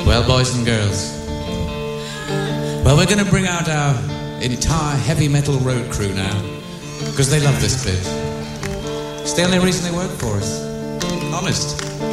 Well, boys and girls, well, we're going to bring out our entire heavy metal road crew now, because they love this bit. It's the only reason they work for us. Honest.